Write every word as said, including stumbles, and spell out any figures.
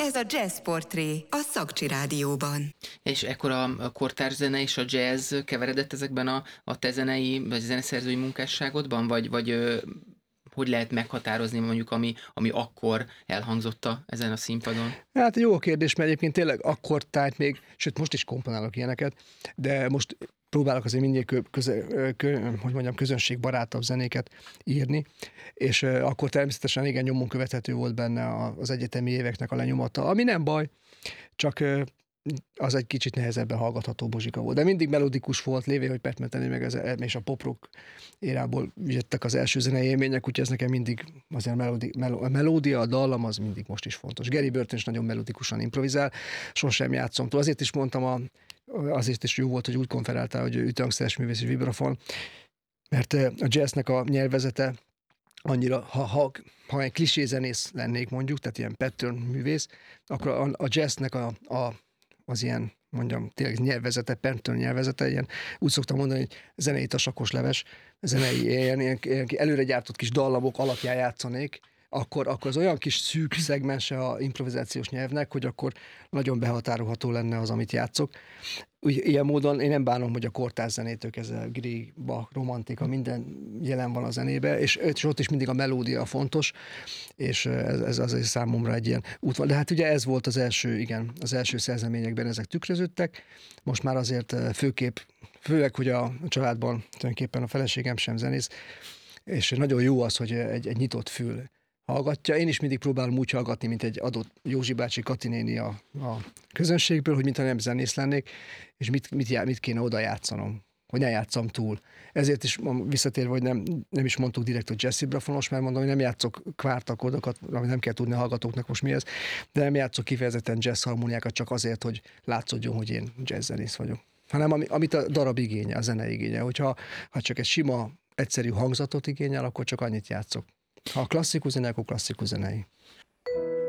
Ez a Jazz Portré a Szakcsi Rádióban. És ekkor a kortárs zene és a jazz keveredett ezekben a, a te zenei, vagy zeneszerzői munkásságodban? Vagy, vagy ö, hogy lehet meghatározni mondjuk, ami, ami akkor elhangzott a, ezen a színpadon? Hát jó a kérdés, mert egyébként tényleg akkor tájt még, sőt most is komponálok ilyeneket, de most próbálok azért minél kö, köze, kö, hogy mondjam, közönségbarátabb zenéket írni, és uh, akkor természetesen igen nyomon követhető volt benne az egyetemi éveknek a lenyomata, ami nem baj, csak uh, az egy kicsit nehezebben hallgatható muzsika volt. De mindig melodikus volt, lévén, hogy Pat Metheny meg ez, és a pop-rock érából jöttek az első zenei élmények, úgyhogy ez nekem mindig azért a, melodi, a melódia, a dallam az mindig most is fontos. Gary Burton is nagyon melodikusan improvizál, sosem játszom túl. Azért is mondtam, a, azért is jó volt, hogy úgy konferáltál, hogy ütőhangszeres művész és vibrafon, mert a jazznek a nyelvezete annyira, ha, ha, ha egy klisézenész lennék mondjuk, tehát ilyen pattern művész, akkor a, a jazznek a, a az ilyen, mondjam, tényleg nyelvezete, pattern nyelvezete, ilyen, úgy szoktam mondani, hogy zenei tasakos leves, zenei ilyen, ilyen, ilyen előre gyártott kis dallamok alapján játszanék, akkor, akkor az olyan kis szűk szegmense a improvizációs nyelvnek, hogy akkor nagyon behatárolható lenne az, amit játszok. Úgy, ilyen módon én nem bánom, hogy a kortárs zenétől kezdve Grieg, Bach, romantika, minden jelen van a zenébe, és, és ott is mindig a melódia fontos, és ez, ez azért számomra egy ilyen út van. De hát ugye ez volt az első, igen, az első szerzeményekben ezek tükröződtek, most már azért főképp, főleg, hogy a családban tulajdonképpen a feleségem sem zenész, és nagyon jó az, hogy egy, egy nyitott fül hallgatja. Én is mindig próbálom úgy hallgatni, mint egy adott Józsi bácsi, Kati néni a, a közönségből, hogy mintha nem zenész lennék, és mit, mit, mit kéne oda játszanom, hogy ne játszam túl. Ezért is visszatérve, hogy nem, nem is mondtuk direkt, hogy jazz vibrafonos, mert mondom, hogy nem játszok kvártakordokat, amit nem kell tudni a hallgatóknak most mi ez, de nem játszok kifejezetten jazz harmóniákat csak azért, hogy látszódjon, hogy én jazz zenész vagyok. Hanem amit a darab igénye, a zene igénye. Hogyha ha csak egy sima, egyszerű hangzatot igényel, akkor csak annyit játszok. Ha a klasszikus zene, akkor klasszikus zenei.